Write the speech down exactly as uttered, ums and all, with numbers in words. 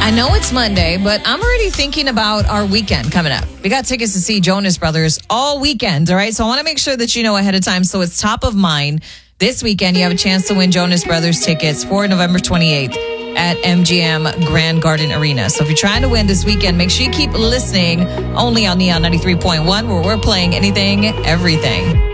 I know it's Monday, but I'm already thinking about our weekend coming up. We got tickets to see Jonas Brothers all weekend, all right? So I want to make sure that you know ahead of time so it's top of mind. This weekend, you have a chance to win Jonas Brothers tickets for November twenty-eighth at M G M Grand Garden Arena. So if you're trying to win this weekend, make sure you keep listening only on Neon ninety-three point one, where we're playing anything, everything.